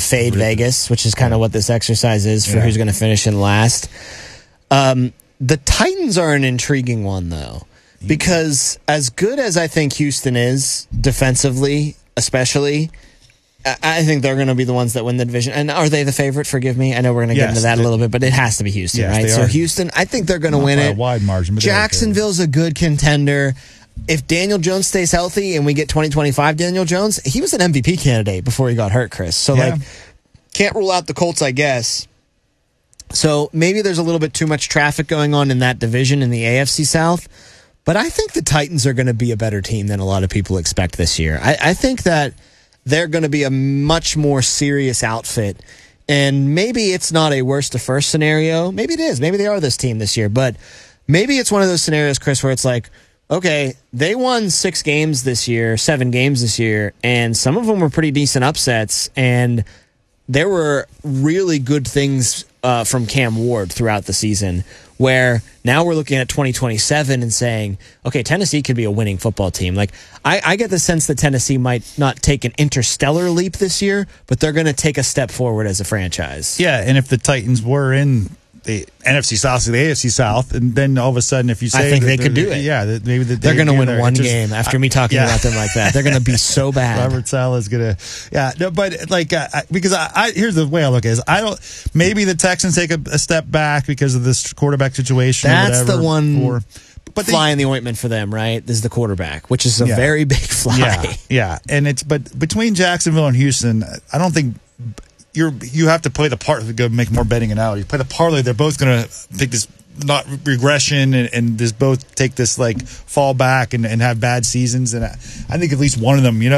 fade Vegas, which is kind of what this exercise is for who's going to finish in last. The Titans are an intriguing one, though, because as good as I think Houston is defensively, especially, I think they're going to be the ones that win the division. And are they the favorite? Forgive me. I know we're going to get into that a little bit, but it has to be Houston, right? So Houston, I think they're going to win it. By a wide margin. But Jacksonville's a good contender. If Daniel Jones stays healthy and we get 2025 Daniel Jones, he was an MVP candidate before he got hurt, Chris. So, can't rule out the Colts, I guess. So maybe there's a little bit too much traffic going on in that division in the AFC South. But I think the Titans are going to be a better team than a lot of people expect this year. I think that they're going to be a much more serious outfit. And maybe it's not a worst to first scenario. Maybe it is. Maybe they are this team this year. But maybe it's one of those scenarios, Chris, where it's like, okay, they won 7 games this year, and some of them were pretty decent upsets. And there were really good things from Cam Ward throughout the season, where now we're looking at 2027 and saying, okay, Tennessee could be a winning football team. Like, I get the sense that Tennessee might not take an interstellar leap this year, but they're going to take a step forward as a franchise. Yeah, and if the Titans were in the NFC South to the AFC South, and then all of a sudden, if you say, I think they could do it. Yeah, maybe they're going to win one game after me talking about them like that. They're going to be so bad. Robert Saleh's going to, but like because here's the way I look at it: maybe the Texans take a step back because of this quarterback situation. That's or whatever, the one. But fly in the ointment for them, right? This is the quarterback, which is a very big fly. Yeah, and but between Jacksonville and Houston, I don't think. You have to play the part to go make more betting analogy. Play the parlay. They're both going to take this not regression and just both take this like fall back and have bad seasons. And I think at least one of them,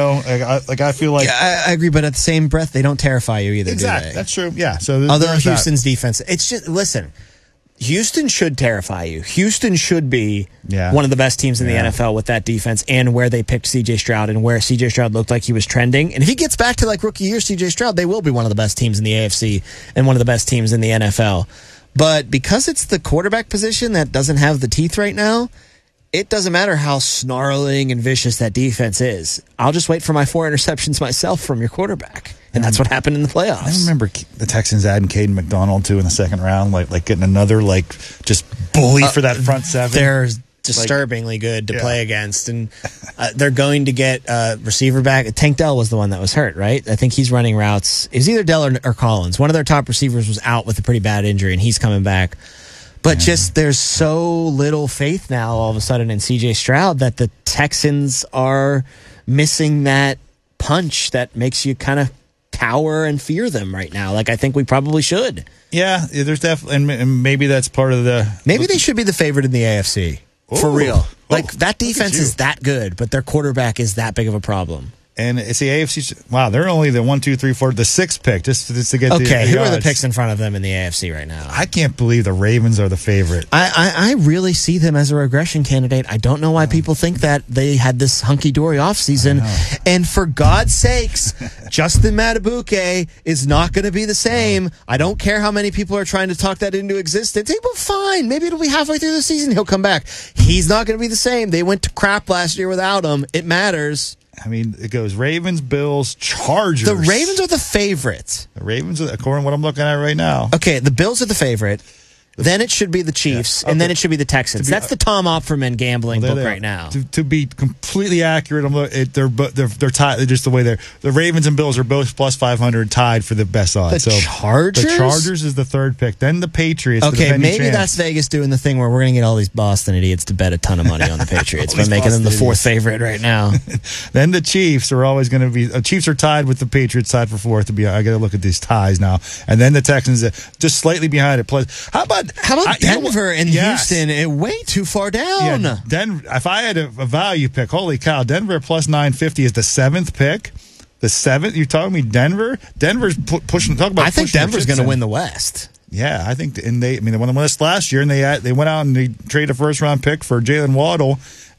I feel like I agree. But at the same breath, they don't terrify you either. Exactly, do they? That's true. Yeah. So although Houston's defense, it's just listen. Houston should terrify you. Houston should be one of the best teams in the NFL with that defense and where they picked C.J. Stroud and where C.J. Stroud looked like he was trending. And if he gets back to like rookie year C.J. Stroud, they will be one of the best teams in the AFC and one of the best teams in the NFL. But because it's the quarterback position that doesn't have the teeth right now, it doesn't matter how snarling and vicious that defense is. I'll just wait for my 4 interceptions myself from your quarterback. And that's what happened in the playoffs. I remember the Texans adding Caden McDonald, too, in the second round, like getting another, just bully for that front seven. They're disturbingly good to play against. And they're going to get receiver back. Tank Dell was the one that was hurt, right? I think he's running routes. It was either Dell or Collins. One of their top receivers was out with a pretty bad injury, and he's coming back. But there's so little faith now all of a sudden in C.J. Stroud that the Texans are missing that punch that makes you kind of cower and fear them right now. Like, I think we probably should. Yeah, there's definitely, and maybe that's part of the... Maybe they should be the favorite in the AFC. For real. Like, that defense is that good, but their quarterback is that big of a problem. And it's the AFC. Wow, they're only the 1, 2, 3, 4, the 6th pick just to get the who are the picks in front of them in the AFC right now? I can't believe the Ravens are the favorite. I really see them as a regression candidate. I don't know why people think that they had this hunky-dory offseason. And for God's sakes, Justin Matabuke is not going to be the same. I don't care how many people are trying to talk that into existence. Well, fine. Maybe it'll be halfway through the season. He'll come back. He's not going to be the same. They went to crap last year without him. It matters. I mean, it goes Ravens, Bills, Chargers. The Ravens are the favorite. The Ravens, according to what I'm looking at right now. Okay, the Bills are the favorite. Then it should be the Chiefs, and then it should be the Texans. That's the Tom Opferman gambling book right now. To be completely accurate, they're tied. Just the way the Ravens and Bills are both plus 500 tied for the best odds. The Chargers? The Chargers is the 3rd pick. Then the Patriots. Okay, maybe that's Vegas doing the thing where we're going to get all these Boston idiots to bet a ton of money on the Patriots by making them the 4th favorite right now. Then the Chiefs are always going to be. Chiefs are tied with the Patriots, tied for 4th. I got to look at these ties now. And then the Texans just slightly behind it. Plus, how about Denver and Houston? Way too far down. Yeah, if I had a value pick, holy cow, Denver plus 950 is the 7th pick. The 7th? You're talking me Denver? Denver's pushing. Talk about. I think Denver's going to win the West. Yeah, I think, they won the West last year, and they went out and they traded a 1st-round pick for Jalen Waddle.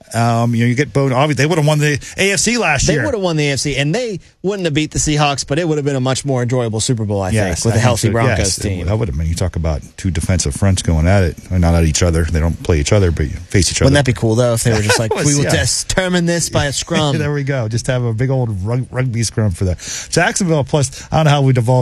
You get Bowden. Obviously, they would have won the AFC last year. They would have won the AFC, and they wouldn't have beat the Seahawks, but it would have been a much more enjoyable Super Bowl, I think, with a healthy Broncos team. That would have been. You talk about 2 defensive fronts going at it, not at each other. They don't play each other, but face each other. Wouldn't that be cool, though, if they were just like, we will determine this by a scrum? There we go. Just have a big old rugby scrum for that. Jacksonville plus, I don't know how we devolved